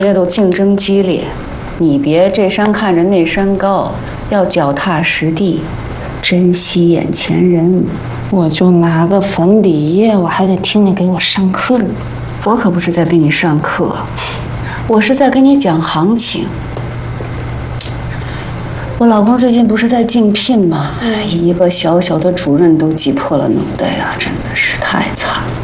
业都竞争激烈，你别这山看着那山高，要脚踏实地，珍惜眼前人。 我就拿个粉底液，我还得听你给我上课呢。 我可不是在给你上课，我是在跟你讲行情。我老公最近不是在竞聘吗？一个小小的主任都挤破了脑袋呀，真的是太惨了。